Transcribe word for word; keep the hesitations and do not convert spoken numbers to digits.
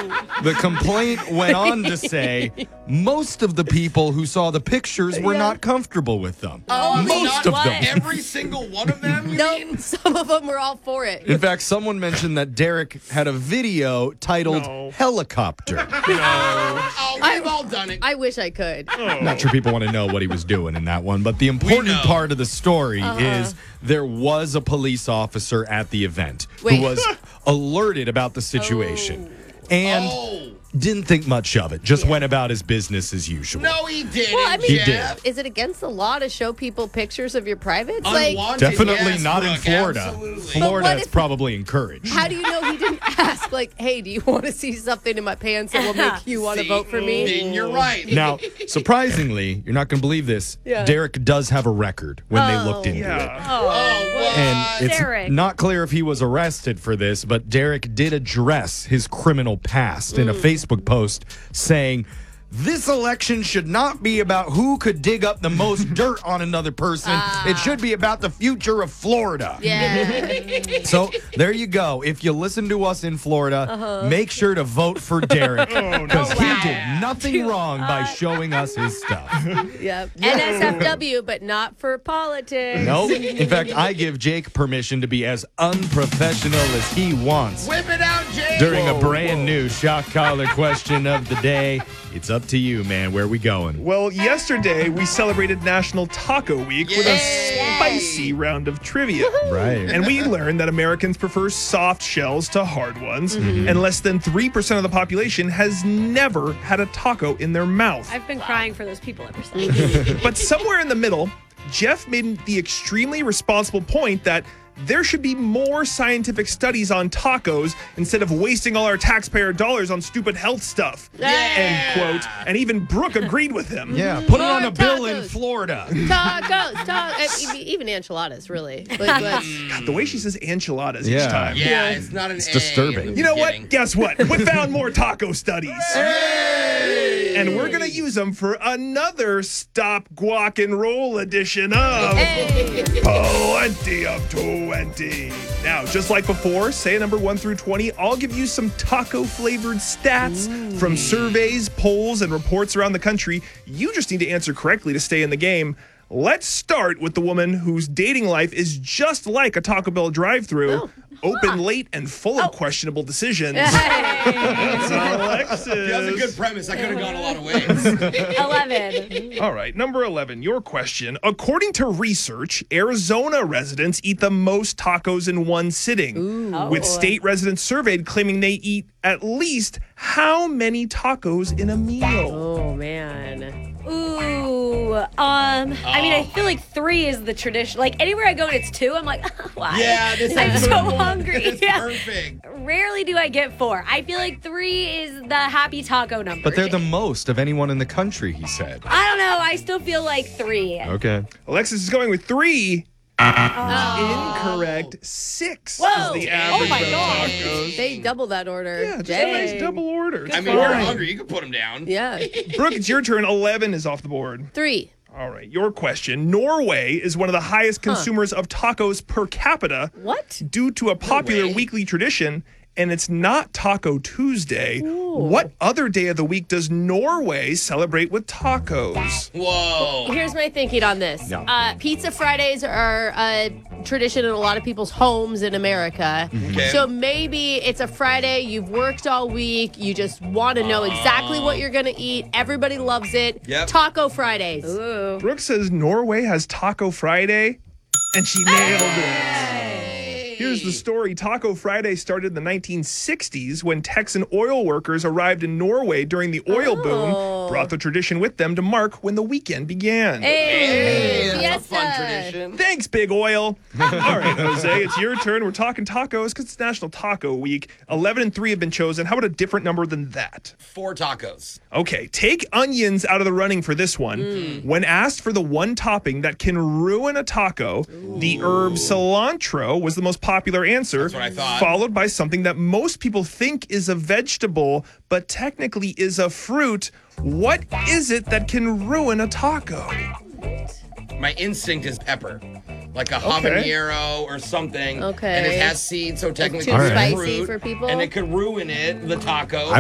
The complaint went on to say most of the people who saw the pictures were Yeah. not comfortable with them. Oh, most not of what? them. Every single one of them? You No, mean? some of them were all for it. In fact, someone mentioned that Derek had a video titled No. Helicopter. Oh, we've all done it. I wish I could. Not sure people want to know what he was doing in that one, but the important know. part of the story Uh-huh. is there was a police officer at the event Wait. who was alerted about the situation and Oh. didn't think much of it, just Yeah. went about his business as usual. No, he didn't. Well, I mean, He Jeff. did. is it against the law to show people pictures of your privates? Like, Unwanted, Definitely yes, not in Brooke, Florida. absolutely. Florida, what it's if- probably encouraged. how do you know he didn't ask? Like, hey, do you want to see something in my pants that will make you want to See? vote for me? Then you're right. Now, surprisingly, you're not going to believe this. Yeah. Derek does have a record when they looked into it. Yeah. Oh, what? And it's Derek. not clear if he was arrested for this, but Derek did address his criminal past in a Facebook post saying, "This election should not be about who could dig up the most dirt on another person. It should be about the future of Florida." Yeah. So there you go. If you listen to us in Florida, make sure to vote for Derek because he did nothing wrong by showing us his stuff. Yep. N S F W, but not for politics. Nope. In fact, I give Jake permission to be as unprofessional as he wants. Whip it out, Jay. During a brand new shock collar question of the day. It's up to you, man. Where we going? Well, yesterday we celebrated National Taco Week with a spicy round of trivia. Right. And we learned that Americans prefer soft shells to hard ones, and less than three percent of the population has never had a taco in their mouth. I've been crying for those people ever since. But somewhere in the middle, Jeff made the extremely responsible point that there should be more scientific studies on tacos instead of wasting all our taxpayer dollars on stupid health stuff. End quote. And even Brooke agreed with him. Yeah, put it on More a bill in tacos. Florida. Tacos, tacos. Even enchiladas, really. Like, let's- God, the way she says enchiladas Yeah. each time. Yeah, it's not an It's disturbing. You know what? Guess what? We found more taco studies. And we're going to use them for another Stop Guac and Roll edition of Hey. Plenty of twenty. Now, just like before, say a number one through twenty. I'll give you some taco flavored stats from surveys, polls, and reports around the country. You just need to answer correctly to stay in the game. Let's start with the woman whose dating life is just like a Taco Bell drive-thru, open late and full of questionable decisions. It's Alexis. That was a good premise. I could have gone a lot of ways. eleven. All right, number eleven, your question. According to research, Arizona residents eat the most tacos in one sitting, with state residents surveyed claiming they eat at least how many tacos in a meal? Oh, man. Ooh. Um. I mean, I feel like three is the tradition. Like anywhere I go and it's two, I'm like, why? Yeah, this I'm is so perfect. hungry. It's Yeah. perfect. Rarely do I get four. I feel like three is the happy taco number. But they're the most of anyone in the country, he said. I don't know. I still feel like three. Okay. Alexis is going with three. Incorrect. Six Whoa. is the average Oh my of God. tacos. They double that order. Yeah, just a nice Dang. double order. I mean, All you're right. hungry. You can put them down. Yeah. Brooke, it's your turn. eleven is off the board. Three. All right, your question. Norway is one of the highest consumers of tacos per capita What? due to a popular way. weekly tradition, and it's not Taco Tuesday. What other day of the week does Norway celebrate with tacos? Whoa. Here's my thinking on this. No. Uh, pizza Fridays are a tradition in a lot of people's homes in America. Okay. So maybe it's a Friday, you've worked all week, you just want to know exactly what you're going to eat. Everybody loves it. Yep. Taco Fridays. Ooh. Brooke says Norway has Taco Friday, and she nailed it. Here's the story. Taco Friday started in the nineteen sixties when Texan oil workers arrived in Norway during the oil Oh. boom, brought the tradition with them to mark when the weekend began. Hey, Hey, that's a fun fiesta. tradition. Thanks, Big Oil. All right, Jose, it's your turn. We're talking tacos because it's National Taco Week. eleven and three have been chosen. How about a different number than that? Four tacos. Okay, take onions out of the running for this one. When asked for the one topping that can ruin a taco, the herb cilantro was the most popular answer, That's what I thought. followed by something that most people think is a vegetable, but technically is a fruit. What is it that can ruin a taco? My instinct is pepper. Like a Okay. habanero or something. Okay. And it has seeds, so technically too it's a spicy fruit, for people? And it could ruin it, the taco.